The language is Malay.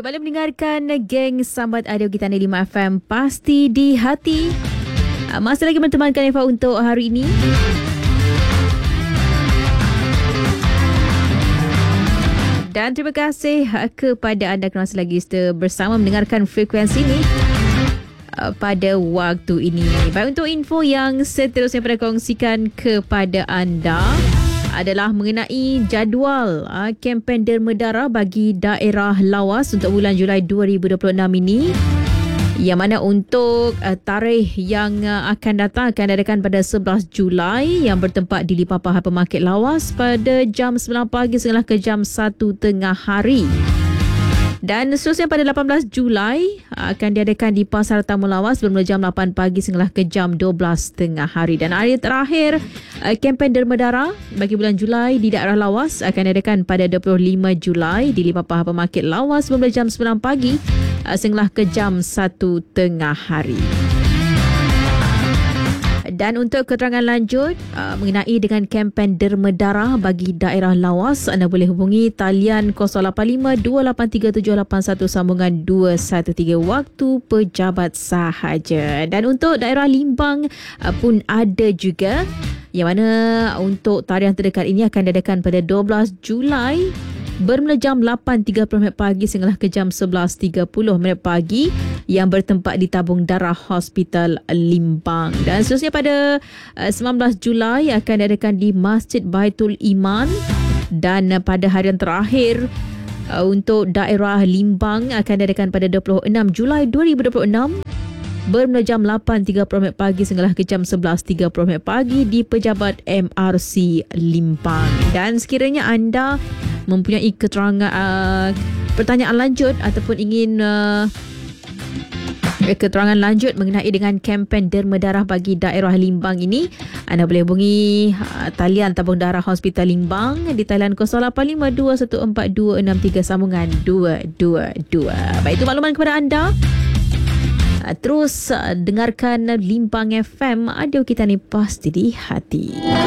Kembali mendengarkan geng Sambat Audio kita di 5 FM Pasti di Hati. Masih lagi mentemankan Eva untuk hari ini. Dan terima kasih kepada anda kerana masih lagi bersama mendengarkan frekuensi ini pada waktu ini. Baik, untuk info yang seterusnya pada kongsikan kepada anda adalah mengenai jadual kempen derma darah bagi daerah lawas untuk bulan Julai 2026 ini, yang mana untuk tarikh yang akan datang akan diadakan pada 11 Julai yang bertempat di Lipapah Pemakit Lawas pada jam 9 pagi sehingga ke jam 1 tengah hari. Dan seterusnya pada 18 Julai akan diadakan di Pasar Tamu Lawas bermula jam 8 pagi sehingga ke jam 12 tengah hari. Dan hari terakhir kempen derma darah bagi bulan Julai di daerah Lawas akan diadakan pada 25 Julai di Lipapah Pemakit Lawas bermula jam 9 pagi sehingga ke jam 1 tengah hari. Dan untuk keterangan lanjut mengenai dengan kempen derma darah bagi daerah Lawas, anda boleh hubungi talian 085-283-781 sambungan 213 waktu pejabat sahaja. Dan untuk daerah Limbang pun ada juga, yang mana untuk tarikh terdekat ini akan diadakan pada 12 Julai bermula jam 8.30 pagi sehingga ke jam 11.30 pagi yang bertempat di Tabung Darah Hospital Limbang. Dan seterusnya pada 19 Julai akan diadakan di Masjid Baitul Iman. Dan pada harian terakhir untuk daerah Limbang akan diadakan pada 26 Julai 2026 bermula jam 8.30 pagi sehingga ke jam 11.30 pagi di Pejabat MRC Limbang. Dan sekiranya anda mempunyai keterangan pertanyaan lanjut ataupun ingin keterangan lanjut mengenai dengan kempen derma darah bagi daerah Limbang ini, anda boleh hubungi talian Tabung Darah Hospital Limbang di talian 085-214-263 sambungan 222. Baik, itu makluman kepada anda. Terus dengarkan Limbang FM, audio kita ni pasti di hati.